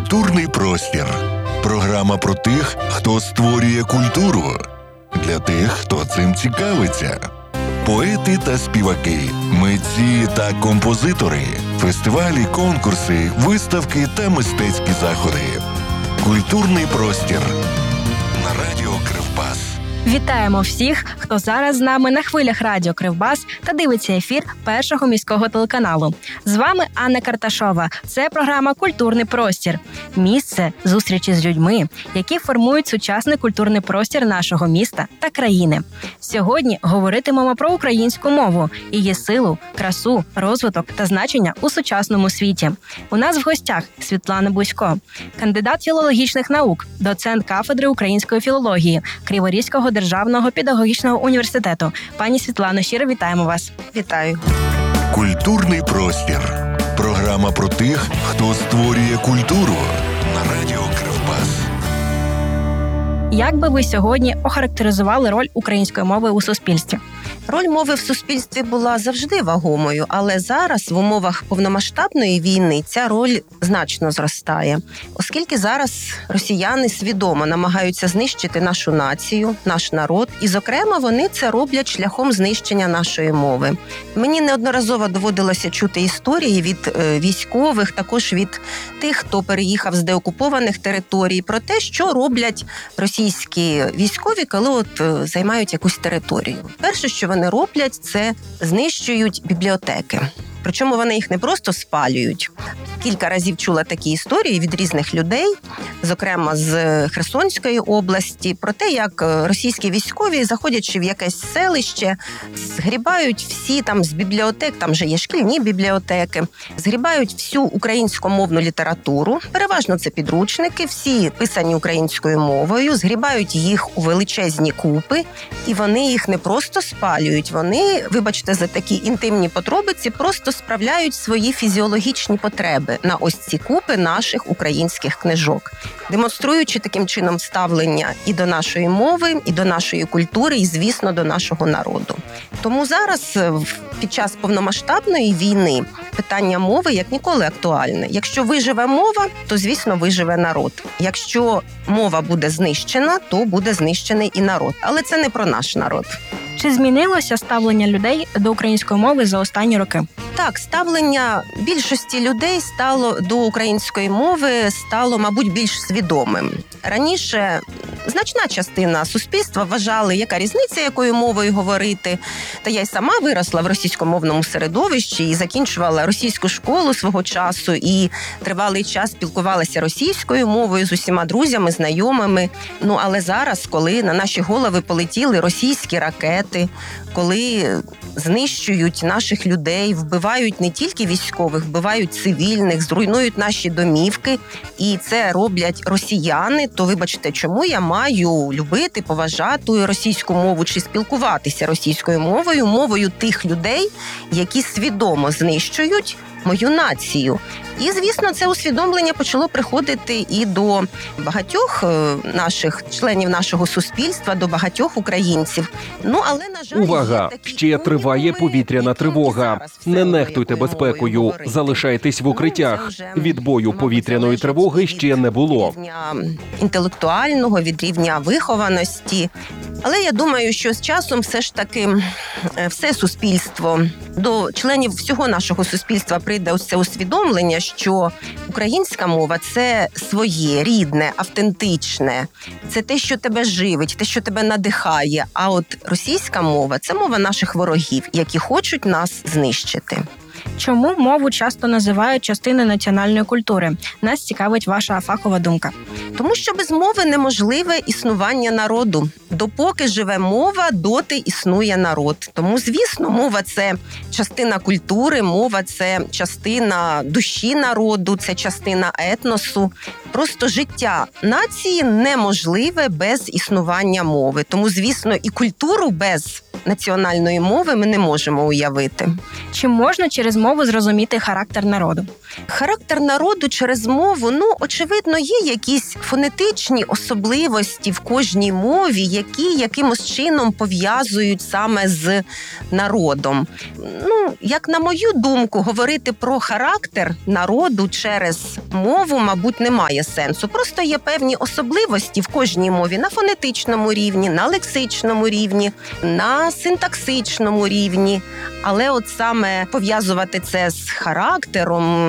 Культурний простір. Програма про тих, хто створює культуру. Для тих, хто цим цікавиться. Поети та співаки, митці та композитори, фестивалі, конкурси, виставки та мистецькі заходи. Культурний простір. На радіо Кривбас. Вітаємо всіх, хто зараз з нами на хвилях радіо Кривбас та дивиться ефір Першого міського телеканалу. З вами Анна Карташова. Це програма «Культурний простір». Місце зустрічі з людьми, які формують сучасний культурний простір нашого міста та країни. Сьогодні говоритимемо про українську мову, її силу, красу, розвиток та значення у сучасному світі. У нас в гостях Світлана Бусько, кандидат філологічних наук, доцент кафедри української філології Криворізького державного педагогічного університету. Пані Світлано, щиро вітаємо вас. Вітаю. Культурний простір. Програма про тих, хто створює культуру. На радіо Кривбас. Як би ви сьогодні охарактеризували роль української мови у суспільстві? Роль мови в суспільстві була завжди вагомою, але зараз в умовах повномасштабної війни ця роль значно зростає. Оскільки зараз росіяни свідомо намагаються знищити нашу націю, наш народ, і, зокрема, вони це роблять шляхом знищення нашої мови. Мені неодноразово доводилося чути історії від військових, також від тих, хто переїхав з деокупованих територій, про те, що роблять російські військові, коли займають якусь територію. Перше, що вони роблять, це знищують бібліотеки. Причому вони їх не просто спалюють. Кілька разів чула такі історії від різних людей, зокрема з Херсонської області, про те, як російські військові, заходячи в якесь селище, згрібають всі там з бібліотек, там же є шкільні бібліотеки, згрібають всю українськомовну літературу, переважно це підручники, всі писані українською мовою, згрібають їх у величезні купи, і вони їх не просто спалюють, вони, вибачте за такі інтимні подробиці, просто справляють свої фізіологічні потреби на ось ці купи наших українських книжок, демонструючи таким чином ставлення і до нашої мови, і до нашої культури, і, звісно, до нашого народу. Тому зараз, під час повномасштабної війни, питання мови як ніколи актуальне. Якщо виживе мова, то, звісно, виживе народ. Якщо мова буде знищена, то буде знищений і народ. Але це не про наш народ. Чи змінилося ставлення людей до української мови за останні роки? Так, ставлення більшості людей до української мови стало, мабуть, більш свідомим. Раніше значна частина суспільства вважали, яка різниця, якою мовою говорити. Та я й сама виросла в російськомовному середовищі і закінчувала російську школу свого часу, і тривалий час спілкувалася російською мовою з усіма друзями, знайомими. Але зараз, коли на наші голови полетіли російські ракети, коли знищують наших людей, вбивають не тільки військових, вбивають цивільних, зруйнують наші домівки, і це роблять росіяни, то, вибачте, чому я маю любити, поважати російську мову чи спілкуватися російською мовою, мовою тих людей, які свідомо знищують мою націю. І, звісно, це усвідомлення почало приходити і до багатьох наших членів нашого суспільства, до багатьох українців. Але, на жаль, увага! Ще триває повітряна тривога. Не нехтуйте безпекою, залишайтесь в укриттях. Відбою повітряної тривоги ще не було. Від рівня інтелектуального, від рівня вихованості. Але я думаю, що з часом все ж таки все суспільство, до членів всього нашого суспільства прийде ось це усвідомлення, що українська мова – це своє, рідне, автентичне. Це те, що тебе живить, те, що тебе надихає. А от російська мова – це мова наших ворогів, які хочуть нас знищити. Чому мову часто називають частиною національної культури? Нас цікавить ваша фахова думка. Тому що без мови неможливе існування народу. Допоки живе мова, доти існує народ. Тому, звісно, мова – це частина культури, мова – це частина душі народу, це частина етносу. Просто життя нації неможливе без існування мови. Тому, звісно, і культуру без національної мови ми не можемо уявити. Чи можна через мову зрозуміти характер народу? Характер народу через мову, очевидно, є якісь фонетичні особливості в кожній мові, які якимось чином пов'язують саме з народом. Як на мою думку, говорити про характер народу через мову, мабуть, немає сенсу. Просто є певні особливості в кожній мові на фонетичному рівні, на лексичному рівні, на синтаксичному рівні. Але от саме пов'язувати це з характером,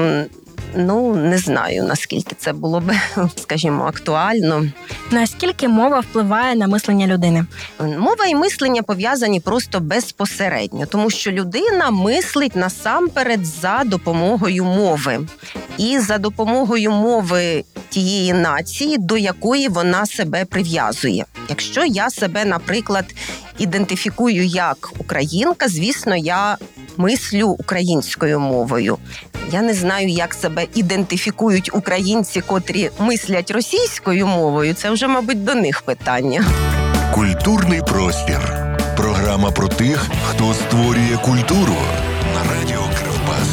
не знаю, наскільки це було б, скажімо, актуально. Наскільки мова впливає на мислення людини? Мова і мислення пов'язані просто безпосередньо, тому що людина мислить насамперед за допомогою мови. І за допомогою мови тієї нації, до якої вона себе прив'язує. Якщо я себе, наприклад, ідентифікую як українка, звісно, я мислю українською мовою. Я не знаю, як себе ідентифікують українці, котрі мислять російською мовою. Це вже, мабуть, до них питання. Культурний простір. Програма про тих, хто створює культуру на радіо Кривбас.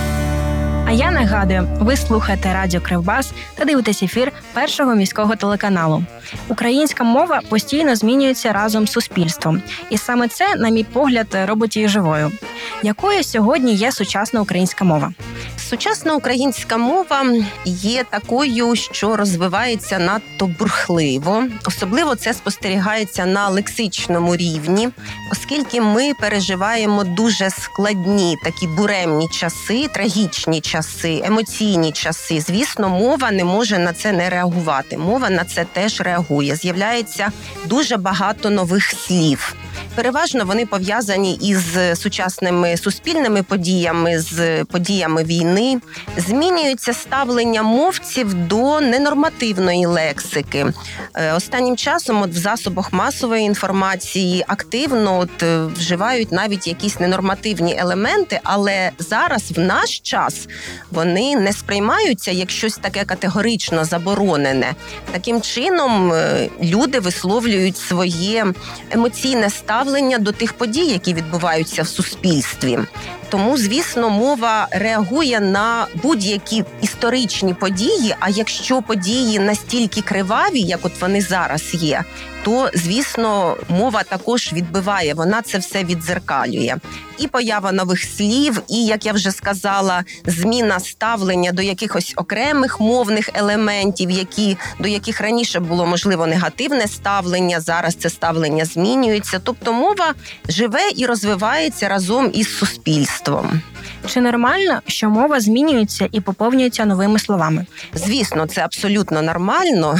А я нагадую, ви слухаєте Радіо Кривбас та дивитесь ефір Першого міського телеканалу. Українська мова постійно змінюється разом з суспільством. І саме це, на мій погляд, робить її живою. Якою сьогодні є сучасна українська мова? Сучасна українська мова є такою, що розвивається надто бурхливо. Особливо це спостерігається на лексичному рівні, оскільки ми переживаємо дуже складні, такі буремні часи, трагічні часи, емоційні часи. Звісно, мова не може на це не реагувати. Мова на це теж реагує. З'являється дуже багато нових слів. Переважно вони пов'язані із сучасними суспільними подіями, з подіями війни. Змінюється ставлення мовців до ненормативної лексики. Останнім часом в засобах масової інформації активно вживають навіть якісь ненормативні елементи, але зараз, в наш час, вони не сприймаються як щось таке категорично заборонене. Таким чином, люди висловлюють своє емоційне ставлення до тих подій, які відбуваються в суспільстві. Тому, звісно, мова реагує на будь-які історичні події, а якщо події настільки криваві, як от вони зараз є, то, звісно, мова також відбиває, вона це все віддзеркалює. І поява нових слів, і, як я вже сказала, зміна ставлення до якихось окремих мовних елементів, до яких раніше було, можливо, негативне ставлення, зараз це ставлення змінюється. Тобто мова живе і розвивається разом із суспільством. Чи нормально, що мова змінюється і поповнюється новими словами? Звісно, це абсолютно нормально.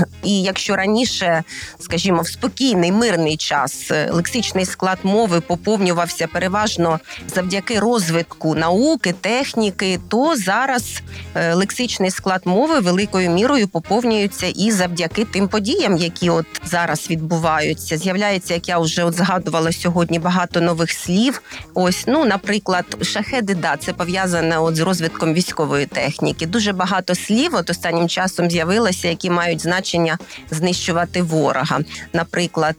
І якщо раніше, скажімо, в спокійний, мирний час лексичний склад мови поповнювався переважно завдяки розвитку науки, техніки, то зараз лексичний склад мови великою мірою поповнюється і завдяки тим подіям, які от зараз відбуваються. З'являється, як я вже згадувала сьогодні, багато нових слів. Ось, наприклад, шахеди, це пов'язане з розвитком військової техніки. Дуже багато слів останнім часом з'явилося, які мають значення знищувати ворога. Наприклад,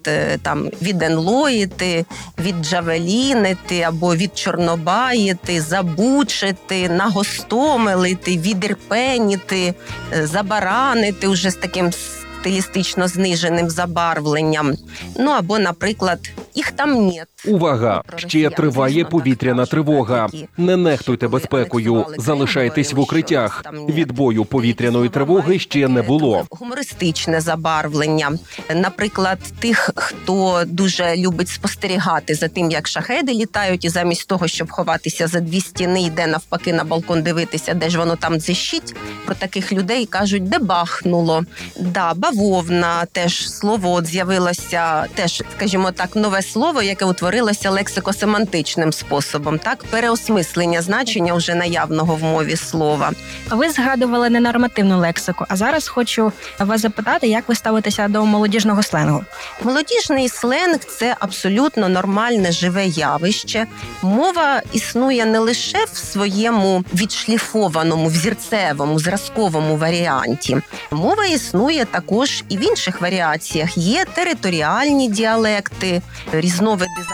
віденлоїти, відджавелінити або відчорнобаїти, забучити, нагостомелити, відірпеніти, забаранити уже з таким стилістично зниженим забарвленням. Або, наприклад, їх там нет. Увага! Ще триває повітряна тривога. Не нехтуйте безпекою, залишайтесь в укриттях. Відбою повітряної тривоги ще не було. Гумористичне забарвлення. Наприклад, тих, хто дуже любить спостерігати за тим, як шахеди літають, і замість того, щоб ховатися за дві стіни, йде навпаки на балкон дивитися, де ж воно там дзищить. Про таких людей кажуть, де бахнуло. Бавовна, теж слово з'явилося, теж, скажімо так, нове слово, яке утворилося лексико-семантичним способом, переосмислення значення вже наявного в мові слова. Ви згадували ненормативну лексику, а зараз хочу вас запитати, як ви ставитеся до молодіжного сленгу? Молодіжний сленг – це абсолютно нормальне живе явище. Мова існує не лише в своєму відшліфованому, взірцевому, зразковому варіанті. Мова існує також і в інших варіаціях. Є територіальні діалекти, різновиди загальної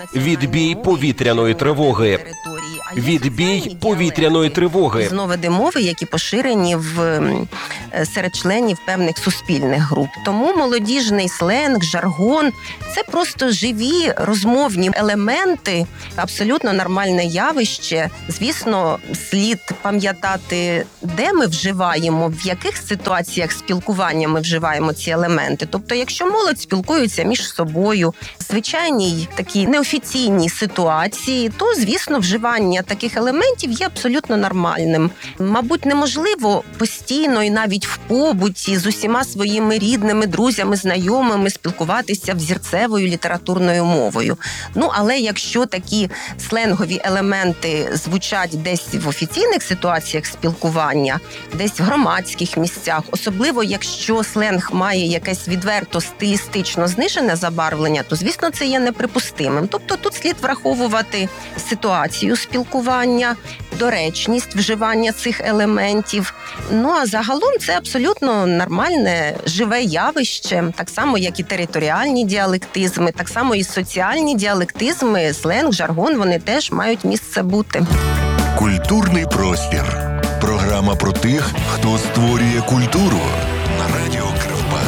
Відбій повітряної тривоги. Відбій повітряної тривоги. Зновиди мови, які поширені серед членів певних суспільних груп. Тому молодіжний сленг, жаргон – це просто живі розмовні елементи, абсолютно нормальне явище. Звісно, слід пам'ятати, де ми вживаємо, в яких ситуаціях спілкування ми вживаємо ці елементи. Тобто, якщо молодь спілкується між собою, в звичайній такій неофіційній ситуації, то, звісно, вживання таких елементів є абсолютно нормальним. Мабуть, неможливо постійно і навіть в побуті з усіма своїми рідними, друзями, знайомими спілкуватися взірцевою літературною мовою. Але якщо такі сленгові елементи звучать десь в офіційних ситуаціях спілкування, десь в громадських місцях, особливо якщо сленг має якесь відверто стилістично знижене забарвлення, то, звісно, це є неприпустимим. Тобто тут слід враховувати ситуацію спілкування, доречність вживання цих елементів. А загалом це абсолютно нормальне, живе явище, так само, як і територіальні діалектизми, так само і соціальні діалектизми, сленг, жаргон, вони теж мають місце бути. Культурний простір. Програма про тих, хто створює культуру на радіо Кривбас.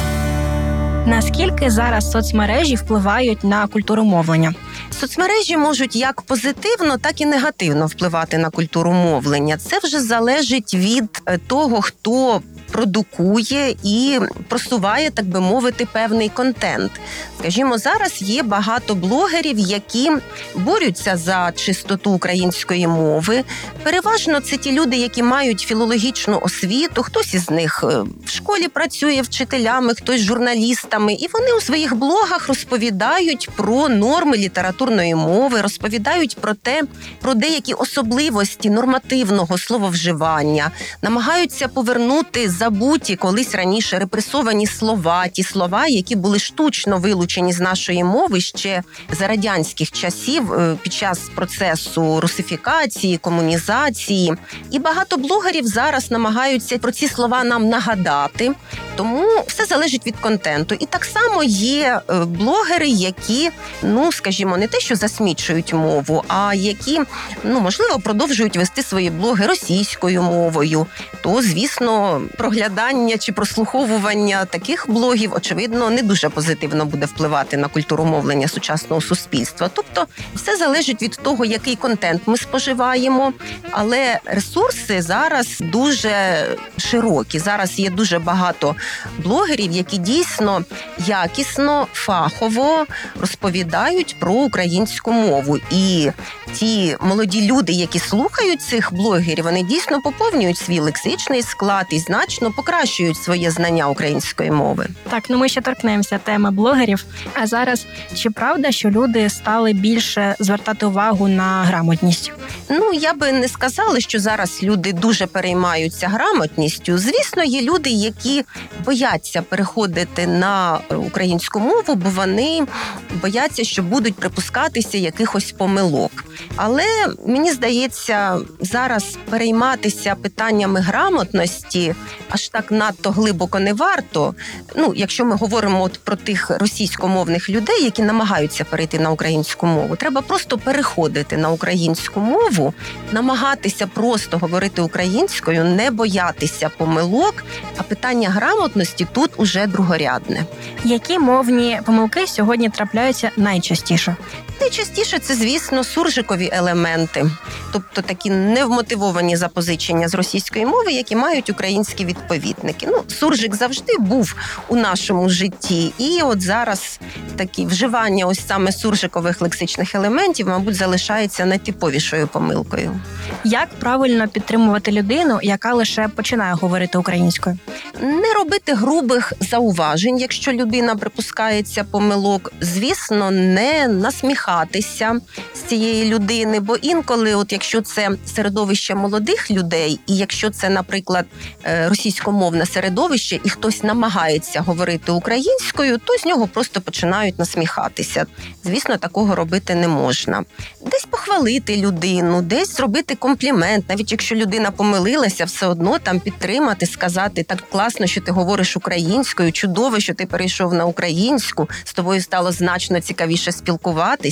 Наскільки зараз соцмережі впливають на культуру мовлення? Соцмережі можуть як позитивно, так і негативно впливати на культуру мовлення. Це вже залежить від того, хто продукує і просуває, так би мовити, певний контент. Скажімо, зараз є багато блогерів, які борються за чистоту української мови. Переважно це ті люди, які мають філологічну освіту, хтось із них в школі працює вчителями, хтось журналістами, і вони у своїх блогах розповідають про норми літературної мови, розповідають про деякі особливості нормативного слововживання, намагаються повернути забуті колись раніше репресовані слова, ті слова, які були штучно вилучені з нашої мови ще за радянських часів під час процесу русифікації, комунізації. І багато блогерів зараз намагаються про ці слова нам нагадати. Тому все залежить від контенту. І так само є блогери, які, скажімо, не те, що засмічують мову, а які, можливо, продовжують вести свої блоги російською мовою. То, звісно, проглядання чи прослуховування таких блогів, очевидно, не дуже позитивно буде впливати на культуру мовлення сучасного суспільства. Тобто, все залежить від того, який контент ми споживаємо, але ресурси зараз дуже широкі. Зараз є дуже багато блогерів, які дійсно якісно, фахово розповідають про українську мову. І ті молоді люди, які слухають цих блогерів, вони дійсно поповнюють свій лексичний склад і значно покращують своє знання української мови. Так, ми ще торкнемося теми блогерів. А зараз, чи правда, що люди стали більше звертати увагу на грамотність? Я би не сказала, що зараз люди дуже переймаються грамотністю. Звісно, є люди, які бояться переходити на українську мову, бо вони бояться, що будуть припускатися якихось помилок. Але, мені здається, зараз перейматися питаннями грамотності аж так надто глибоко не варто. Якщо ми говоримо про тих російськомовних людей, які намагаються перейти на українську мову, треба просто переходити на українську мову, намагатися просто говорити українською, не боятися помилок, а питання грамотності тут уже другорядне. Які мовні помилки сьогодні трапляються найчастіше? Найчастіше це, звісно, суржикові елементи, тобто такі невмотивовані запозичення з російської мови, які мають українські відповідники. Суржик завжди був у нашому житті, і от зараз такі вживання ось саме суржикових лексичних елементів, мабуть, залишається найтиповішою помилкою. Як правильно підтримувати людину, яка лише починає говорити українською? Не робити грубих зауважень, якщо людина припускається помилок. Звісно, не насміхатися з цієї людини, бо інколи, от якщо це середовище молодих людей, і якщо це, наприклад, російськомовне середовище, і хтось намагається говорити українською, то з нього просто починають насміхатися. Звісно, такого робити не можна. Десь похвалити людину, десь зробити комплімент, навіть якщо людина помилилася, все одно там підтримати, сказати: так класно, що ти говориш українською, чудово, що ти перейшов на українську, з тобою стало значно цікавіше спілкуватися.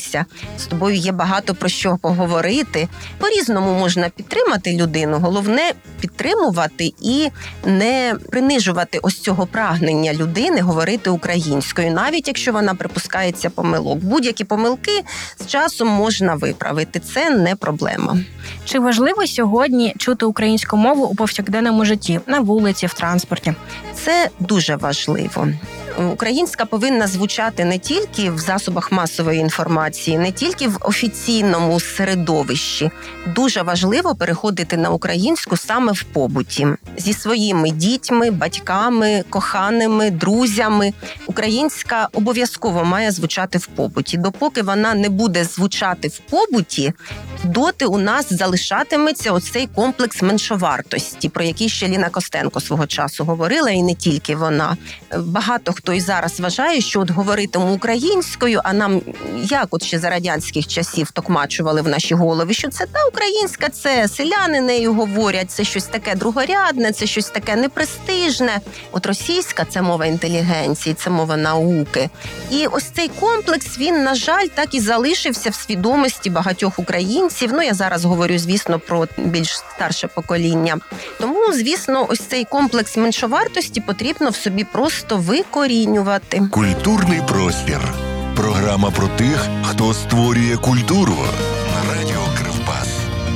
спілкуватися, з тобою є багато про що поговорити. По-різному можна підтримати людину. Головне – підтримувати і не принижувати ось цього прагнення людини говорити українською, навіть якщо вона припускається помилок. Будь-які помилки з часом можна виправити. Це не проблема. Чи важливо сьогодні чути українську мову у повсякденному житті, на вулиці, в транспорті? Це дуже важливо. Українська повинна звучати не тільки в засобах масової інформації, не тільки в офіційному середовищі. Дуже важливо переходити на українську саме в побуті. Зі своїми дітьми, батьками, коханими, друзями. Українська обов'язково має звучати в побуті. Допоки вона не буде звучати в побуті, доти у нас залишатиметься оцей комплекс меншовартості, про який ще Ліна Костенко свого часу говорила, і не тільки вона. Багато хто і зараз вважає, що от говоритиму українською, а нам, як от ще за радянських часів токмачували в наші голови, що це та українська, це селяни нею говорять, це щось таке другорядне, це щось таке непрестижне. От російська – це мова інтелігенції, це мова науки. І ось цей комплекс, він, на жаль, так і залишився в свідомості багатьох українців. Ну, я зараз говорю, звісно, про більш старше покоління. Тому, звісно, ось цей комплекс меншовартості потрібно в собі просто викорінювати. Культурний простір. Програма про тих, хто створює культуру. На радіо Кривбас.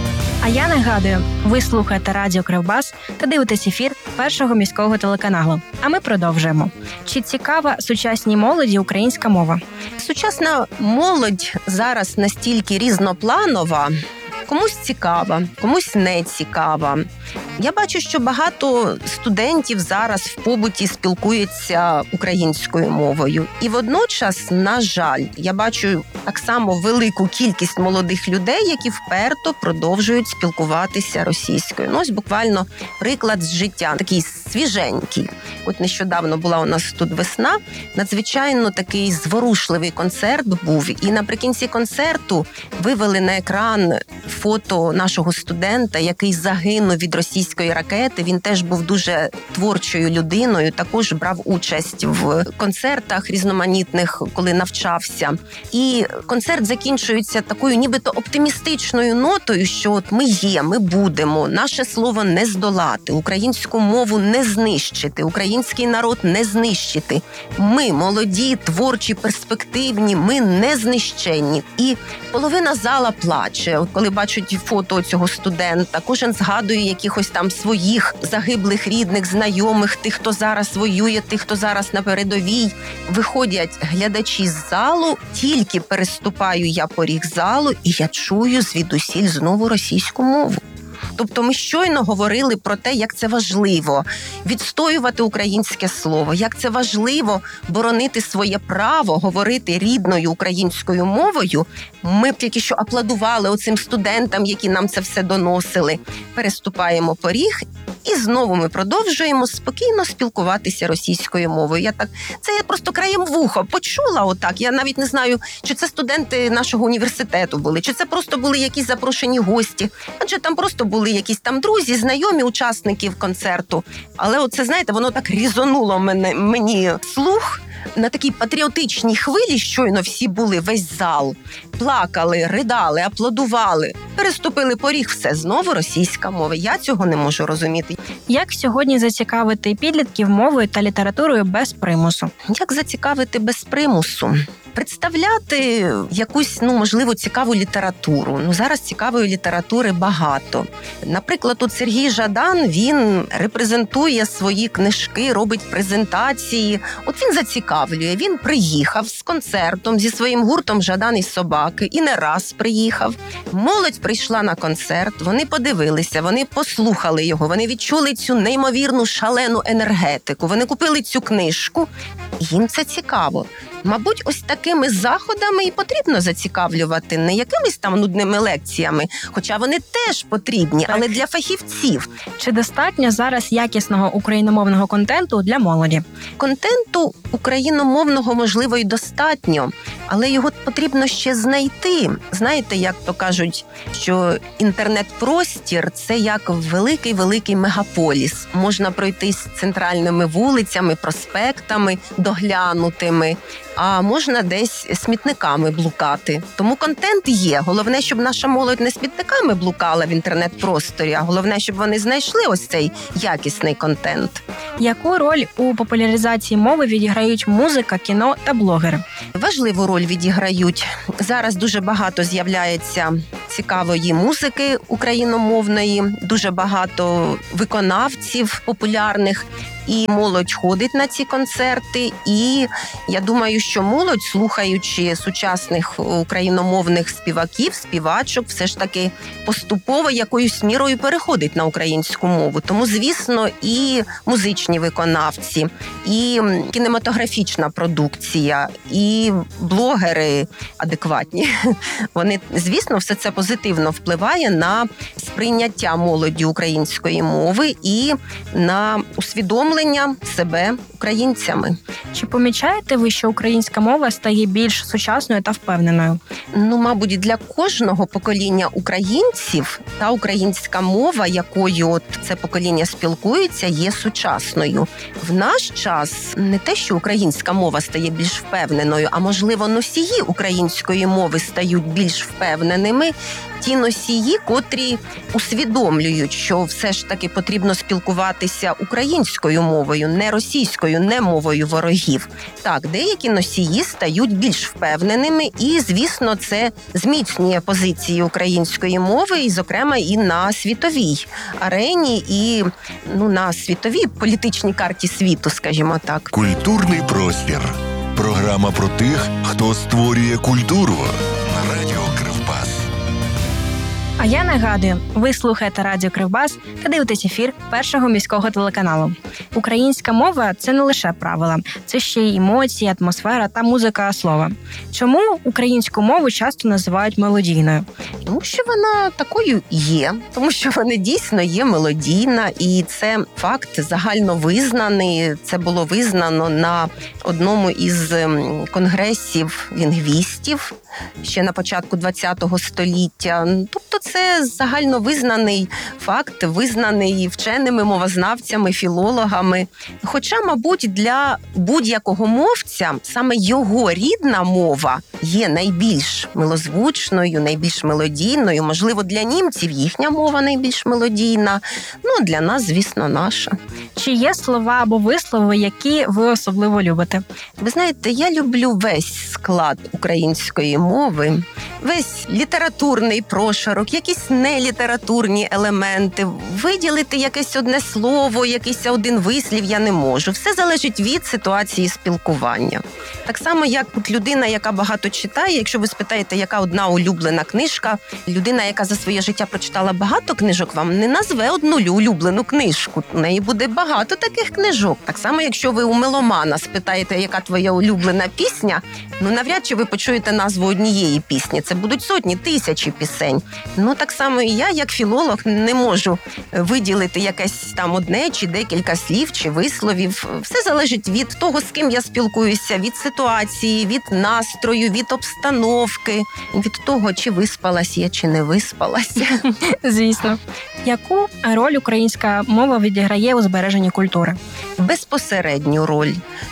А я нагадую, ви слухаєте Радіо Кривбас та дивитесь ефір Першого міського телеканалу. А ми продовжуємо. Чи цікава сучасній молоді українська мова? Сучасна молодь зараз настільки різнопланова, комусь цікава, комусь не цікава. Я бачу, що багато студентів зараз в побуті спілкуються українською мовою. І водночас, на жаль, я бачу так само велику кількість молодих людей, які вперто продовжують спілкуватися російською. Ну, ось буквально приклад з життя, такий свіженький. От нещодавно була у нас тут весна, надзвичайно такий зворушливий концерт був. І наприкінці концерту вивели на екран фото нашого студента, який загинув від російської ракети. Він теж був дуже творчою людиною, також брав участь в концертах різноманітних, коли навчався. І концерт закінчується такою нібито оптимістичною нотою, що от ми є, ми будемо, наше слово не здолати, українську мову не знищити, український народ не знищити. Ми молоді, творчі, перспективні, ми не знищенні. І половина зала плаче, от коли бачать фото цього студента, кожен згадує якихось там своїх загиблих рідних, знайомих, тих, хто зараз воює, тих, хто зараз на передовій. Виходять глядачі з залу, тільки переступаю я поріг залу, і я чую звідусіль знову російську мову. Тобто ми щойно говорили про те, як це важливо відстоювати українське слово, як це важливо боронити своє право говорити рідною українською мовою. Ми б тільки що аплодували оцим студентам, які нам це все доносили. Переступаємо поріг, і знову ми продовжуємо спокійно спілкуватися російською мовою. Це я просто краєм вуха почула отак. Я навіть не знаю, чи це студенти нашого університету були, чи це просто були якісь запрошені гості. Адже там просто були якісь там друзі, знайомі учасників концерту. Але оце, знаєте, воно так різонуло мені слух. На такій патріотичній хвилі щойно всі були, весь зал. Плакали, ридали, аплодували. Переступили поріг, все, знову російська мова. Я цього не можу розуміти. Як сьогодні зацікавити підлітків мовою та літературою без примусу? Як зацікавити без примусу? Представляти якусь, можливо, цікаву літературу. Зараз цікавої літератури багато. Наприклад, от Сергій Жадан, він репрезентує свої книжки, робить презентації. От він зацікавлює. Він приїхав з концертом зі своїм гуртом «Жадан і собаки» і не раз приїхав. Молодь прийшла на концерт, вони подивилися, вони послухали його, вони відчули цю неймовірну шалену енергетику, вони купили цю книжку. Їм це цікаво. Мабуть, ось такими заходами і потрібно зацікавлювати, не якимись там нудними лекціями, хоча вони теж потрібні, але для фахівців. Чи достатньо зараз якісного україномовного контенту для молоді? Контенту україномовного, можливо, і достатньо, але його потрібно ще знайти. Знаєте, як то кажуть, що інтернет-простір – це як великий-великий мегаполіс. Можна пройтись центральними вулицями, проспектами доглянутими, а можна десь смітниками блукати. Тому контент є. Головне, щоб наша молодь не смітниками блукала в інтернет-просторі, а головне, щоб вони знайшли ось цей якісний контент. Яку роль у популяризації мови відіграють музика, кіно та блогери? Важливу роль відіграють. Зараз дуже багато з'являється цікавої музики україномовної, дуже багато виконавців популярних. І молодь ходить на ці концерти, і я думаю, що молодь, слухаючи сучасних україномовних співаків, співачок, все ж таки поступово якоюсь мірою переходить на українську мову. Тому, звісно, і музичні виконавці, і кінематографічна продукція, і блогери адекватні. Вони, звісно, все це позитивно впливає на сприйняття молоді української мови і на усвідомлення себе українцями. Чи помічаєте ви, що українська мова стає більш сучасною та впевненою? Мабуть, для кожного покоління українців та українська мова, якою от це покоління спілкується, є сучасною. В наш час не те, що українська мова стає більш впевненою, а можливо, носії української мови стають більш впевненими. Ті носії, котрі усвідомлюють, що все ж таки потрібно спілкуватися українською мовою, не російською, не мовою ворогів. Так, деякі носії стають більш впевненими і, звісно, це зміцнює позиції української мови, і, зокрема, і на світовій арені, і на світовій політичній карті світу, скажімо так. Культурний простір. Програма про тих, хто створює культуру. На радіо Кривбас. А я нагадую, ви слухаєте Радіо Кривбас та дивитесь ефір Першого міського телеканалу. Українська мова – це не лише правила, це ще й емоції, атмосфера та музика слова. Чому українську мову часто називають мелодійною? Тому що вона такою є, тому що вона дійсно є мелодійна, і це факт загальновизнаний. Це було визнано на одному із конгресів лінгвістів ще на початку ХХ століття. Тобто це загальновизнаний факт, визнаний вченими мовознавцями, філологами. Хоча, мабуть, для будь-якого мовця саме його рідна мова є найбільш милозвучною, найбільш мелодійною. Можливо, для німців їхня мова найбільш мелодійна. Для нас, звісно, наша. Чи є слова або вислови, які ви особливо любите? Ви знаєте, я люблю весь склад української мови, весь літературний прошарок, якісь нелітературні елементи. Виділити якесь одне слово, якийсь один вислів я не можу. Все залежить від ситуації спілкування. Так само, як людина, яка багато читає, якщо ви спитаєте, яка одна улюблена книжка, людина, яка за своє життя прочитала багато книжок, вам не назве одну улюблену книжку. У неї буде багато таких книжок. Так само, якщо ви у меломана спитаєте, яка твоя улюблена пісня, навряд чи ви почуєте назву однієї пісні. Це будуть сотні, тисячі пісень. Так само і я, як філолог, не можу виділити якесь там одне чи декілька слів чи висловів. Все залежить від того, з ким я спілкуюся, від ситуації, від настрою, від обстановки, від того, чи виспалась я, чи не виспалася. Звісно. Яку роль українська мова відіграє у збереженні культури? Безпосередню роль.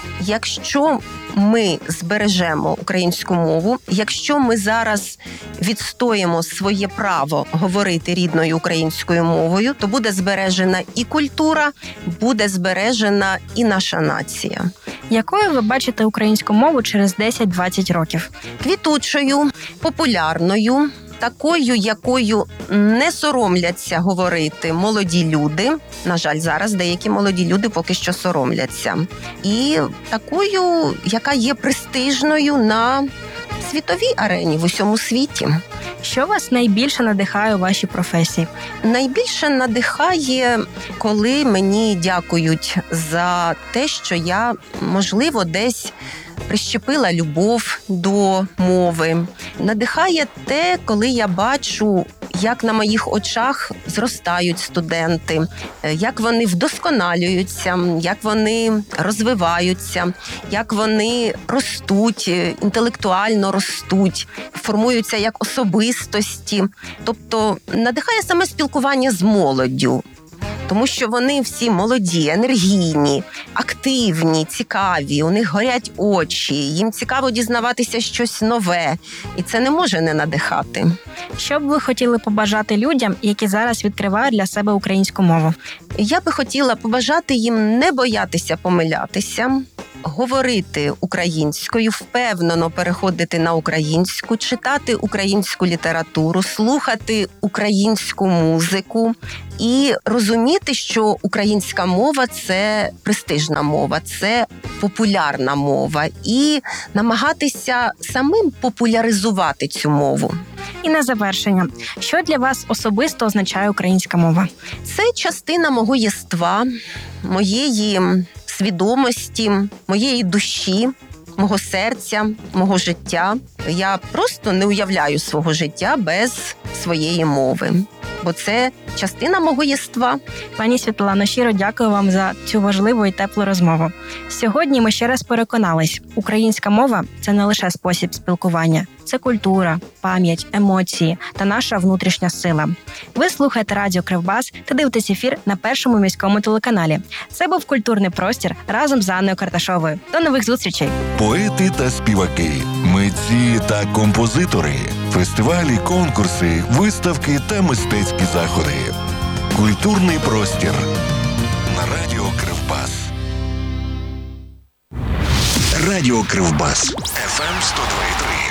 Якщо ми збережемо українську мову, якщо ми зараз відстоїмо своє право говорити рідною українською мовою, то буде збережена і культура, буде збережена і наша нація. Якою ви бачите українську мову через 10-20 років? Квітучою, популярною, такою, якою не соромляться говорити молоді люди. На жаль, зараз деякі молоді люди поки що соромляться. І такою, яка є престижною на світовій арені, в усьому світі. Що вас найбільше надихає у вашій професії? Найбільше надихає, коли мені дякують за те, що я, можливо, десь прищепила любов до мови. Надихає те, коли я бачу, як на моїх очах зростають студенти, як вони вдосконалюються, як вони розвиваються, як вони ростуть, інтелектуально ростуть, формуються як особистості. Тобто надихає саме спілкування з молоддю. Тому що вони всі молоді, енергійні, активні, цікаві, у них горять очі, їм цікаво дізнаватися щось нове, і це не може не надихати. Що б ви хотіли побажати людям, які зараз відкривають для себе українську мову? Я би хотіла побажати їм не боятися помилятися, говорити українською, впевнено переходити на українську, читати українську літературу, слухати українську музику і розуміти, що українська мова – це престижна мова, це популярна мова, і намагатися самим популяризувати цю мову. І на завершення, що для вас особисто означає українська мова? Це частина мого єства, моєї свідомості, моєї душі, мого серця, мого життя. Я просто не уявляю свого життя без своєї мови, бо це частина мого єства. Пані Світлано, щиро дякую вам за цю важливу і теплу розмову. Сьогодні ми ще раз переконались, українська мова – це не лише спосіб спілкування, це культура, пам'ять, емоції та наша внутрішня сила. Ви слухаєте радіо Кривбас та дивитесь ефір на Першому міському телеканалі. Це був «Культурний простір» разом з Анною Карташовою. До нових зустрічей! Поети та співаки, митці та композитори, фестивалі, конкурси, виставки та мистецькі заходи. Культурний простір на радіо Кривбас. Радіо Кривбас. FM 102,3.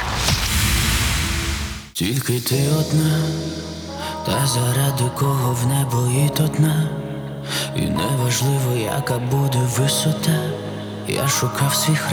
Тільки ти одна, та заради кого в небо і до дна. І неважливо, яка буде висота. Я шукав свій храм.